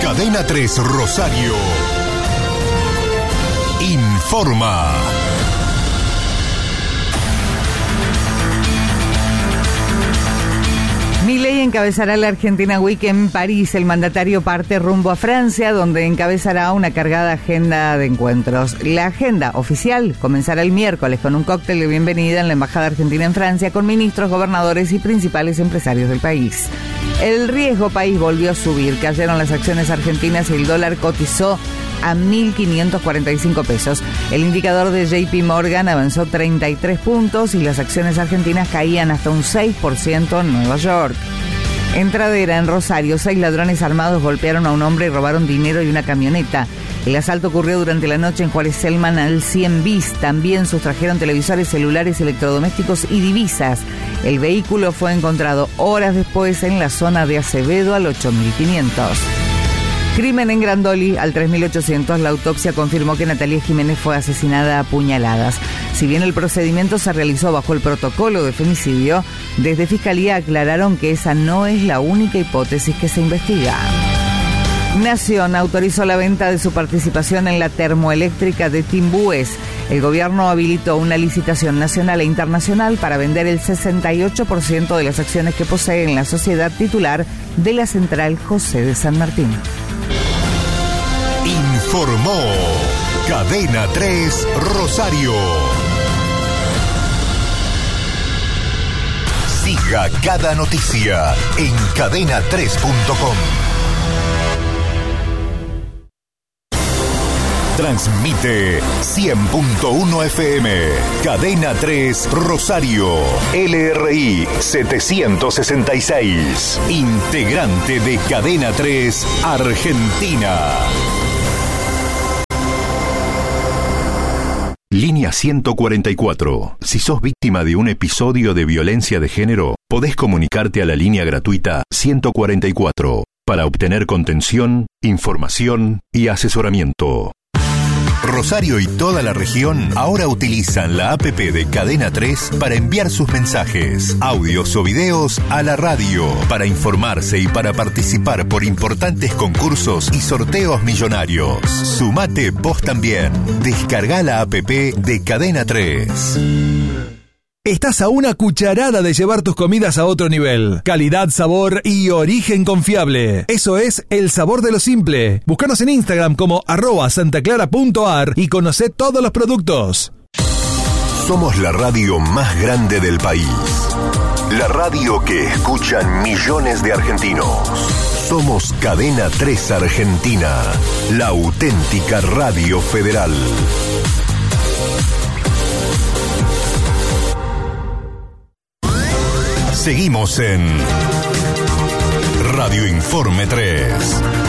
Cadena 3 Rosario informa. Milei encabezará la Argentina Week en París. El mandatario parte rumbo a Francia, donde encabezará una cargada agenda de encuentros. La agenda oficial comenzará el miércoles con un cóctel de bienvenida en la Embajada Argentina en Francia con ministros, gobernadores y principales empresarios del país. El riesgo país volvió a subir. Cayeron las acciones argentinas y el dólar cotizó a 1.545 pesos. El indicador de JP Morgan avanzó 33 puntos y las acciones argentinas caían hasta un 6% en Nueva York. En Tradera, en Rosario, 6 ladrones armados golpearon a un hombre y robaron dinero y una camioneta. El asalto ocurrió durante la noche en Juárez Selman al 100 bis. También sustrajeron televisores, celulares, electrodomésticos y divisas. El vehículo fue encontrado horas después en la zona de Acevedo al 8500. Crimen en Grandoli, al 3800, la autopsia confirmó que Natalia Jiménez fue asesinada a puñaladas. Si bien el procedimiento se realizó bajo el protocolo de femicidio, desde Fiscalía aclararon que esa no es la única hipótesis que se investiga. Nación autorizó la venta de su participación en la termoeléctrica de Timbúes. El gobierno habilitó una licitación nacional e internacional para vender el 68% de las acciones que posee en la sociedad titular de la central José de San Martín. Informó Cadena 3 Rosario. Siga cada noticia en cadena3.com. Transmite 100.1 FM, Cadena 3 Rosario, LRI 766, integrante de Cadena 3 Argentina. Línea 144. Si sos víctima de un episodio de violencia de género, podés comunicarte a la línea gratuita 144 para obtener contención, información y asesoramiento. Rosario y toda la región ahora utilizan la APP de Cadena 3 para enviar sus mensajes, audios o videos a la radio, para informarse y para participar por importantes concursos y sorteos millonarios. Sumate vos también. Descarga la APP de Cadena 3. Estás a una cucharada de llevar tus comidas a otro nivel. Calidad, sabor y origen confiable. Eso es El Sabor de lo Simple. Búscanos en Instagram como @santaclara.ar y conocé todos los productos. Somos la radio más grande del país. La radio que escuchan millones de argentinos. Somos Cadena 3 Argentina, la auténtica radio federal. Seguimos en Radio Informe 3.